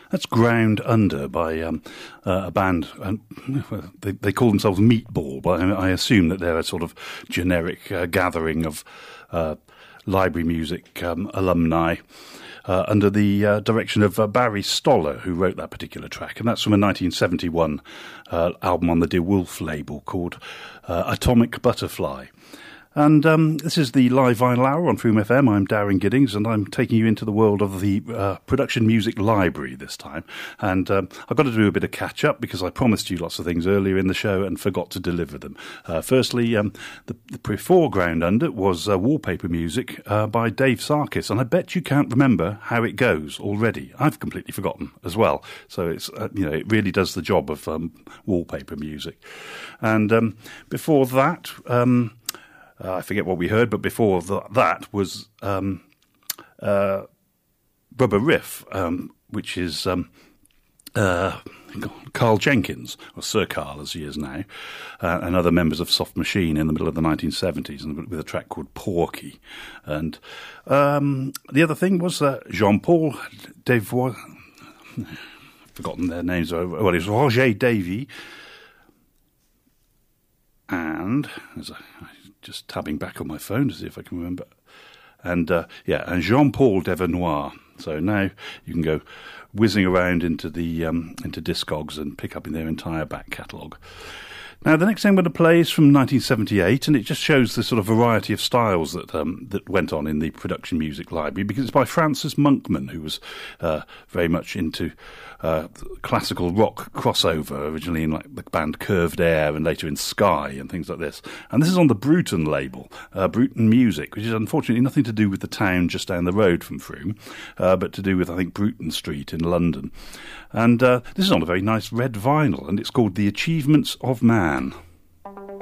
That's Ground Under by a band, and they call themselves Meatball, but I assume that they're a sort of generic gathering of library music alumni under the direction of Barry Stoller, who wrote that particular track. And that's from a 1971 album on the De Wolf label called Atomic Butterfly. And this is the Live Vinyl Hour on Freedom FM. I'm Darren Giddings, and I'm taking you into the world of the production music library this time. And I've got to do a bit of catch-up because I promised you lots of things earlier in the show and forgot to deliver them. Firstly, the before Ground Under was wallpaper music by Dave Sarkis, and I bet you can't remember how it goes already. I've completely forgotten as well. So it's it really does the job of wallpaper music. And before that... I forget what we heard, but before that was Rubber Riff, which is Carl Jenkins, or Sir Carl as he is now, and other members of Soft Machine in the middle of the 1970s, and with a track called Porky. And the other thing was Jean-Paul Devois, I've forgotten their names, well, it was Roger Davy, and just tabbing back on my phone to see if I can remember. And and Jean-Paul Devenois. So now you can go whizzing around into the into Discogs and pick up in their entire back catalogue. Now, the next thing I'm going to play is from 1978, and it just shows the sort of variety of styles that went on in the production music library, because it's by Francis Monkman, who was very much into classical rock crossover, originally in like the band Curved Air and later in Sky and things like this. And this is on the Bruton label, Bruton Music, which is unfortunately nothing to do with the town just down the road from Frome, but to do with, I think, Bruton Street in London. And this is on a very nice red vinyl, and it's called The Achievements of Man.